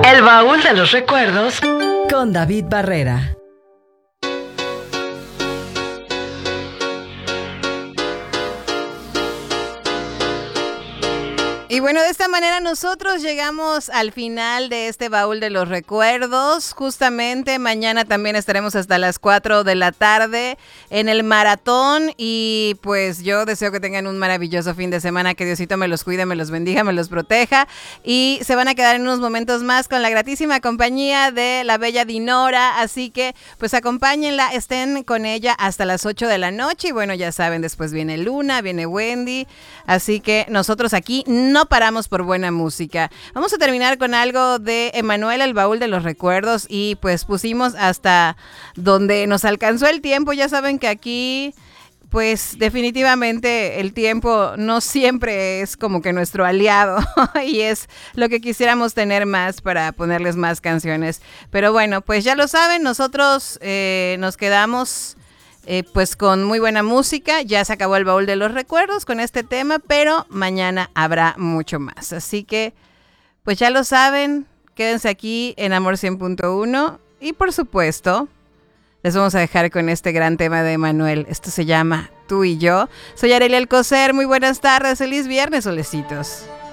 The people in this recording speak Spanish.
El baúl de los recuerdos con David Barrera. Y bueno, de esta manera nosotros llegamos al final de este baúl de los recuerdos. Justamente mañana también estaremos hasta las 4 de la tarde en el maratón. Y pues yo deseo que tengan un maravilloso fin de semana. Que Diosito me los cuide, me los bendiga, me los proteja. Y se van a quedar en unos momentos más con la gratísima compañía de la bella Dinora. Así que pues acompáñenla, estén con ella hasta las 8 de la noche. Y bueno, ya saben, después viene Luna, viene Wendy. Así que nosotros aquí no paramos por buena música. Vamos a terminar con algo de Emanuel, el baúl de los recuerdos, y pues pusimos hasta donde nos alcanzó el tiempo. Ya saben que aquí pues definitivamente el tiempo no siempre es como que nuestro aliado y es lo que quisiéramos tener más para ponerles más canciones. Pero bueno, pues ya lo saben, nosotros nos quedamos pues con muy buena música. Ya se acabó el baúl de los recuerdos con este tema, pero mañana habrá mucho más. Así que pues ya lo saben, quédense aquí en Amor 100.1 y por supuesto les vamos a dejar con este gran tema de Emanuel. Esto se llama Tú y Yo. Soy Arelia Alcocer, muy buenas tardes, feliz viernes, solecitos.